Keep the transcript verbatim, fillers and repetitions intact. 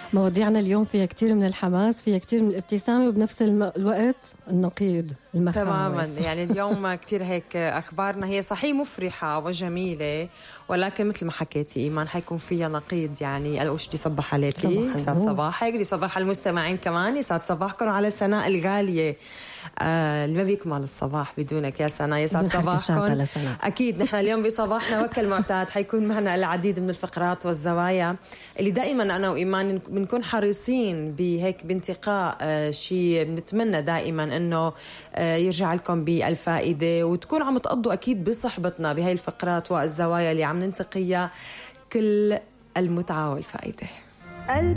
مواضيعنا اليوم فيها كتير من الحماس، فيها كتير من الابتسامة، وبنفس الوقت النقيض المخاوف. تماما. يعني اليوم كتير هيك أخبارنا هي صحيح مفرحة وجميلة، ولكن مثل ما حكيتي إيمان حيكون فيها نقيض. يعني الأوش بدي صبح عليكي، يسعد صباحك، بدي صباح المستمعين كمان، يسعد صباحكم. على سناء الغالية آه اللي ما بيكمل الصباح بدونك يا سناء، يسعد صباحكم. أكيد نحن اليوم بصباحنا وكالمعتاد حيكون معنا العديد من الفقرات والزوايا اللي دائما أنا وإيمان بنكون حريصين بهيك بانتقاء آه شيء بنتمنى دائما أنه آه يرجع لكم بالفائدة، وتكون عم تقضوا أكيد بصحبتنا بهاي الفقرات والزوايا اللي عم ننتقيها كل المتعة والفائدة.